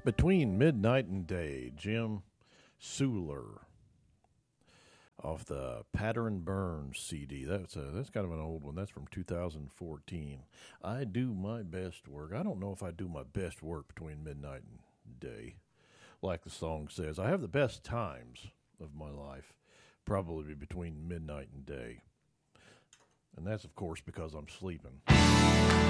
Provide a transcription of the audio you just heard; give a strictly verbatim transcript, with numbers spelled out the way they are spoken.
Between Midnight and Day, Jim Suler off the Pattern Burn C D. That's a, that's kind of an old one. That's from two thousand fourteen. I do my best work. I don't know if I do my best work between midnight and day. Like the song says, I have the best times of my life probably between midnight and day. And that's, of course, because I'm sleeping.